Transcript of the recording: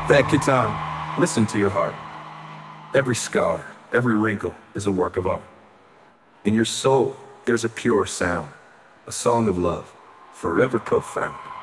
Take your time. Listen to your heart. Every scar, every wrinkle is a work of art. In your soul, there's a pure sound, a song of love, forever profound.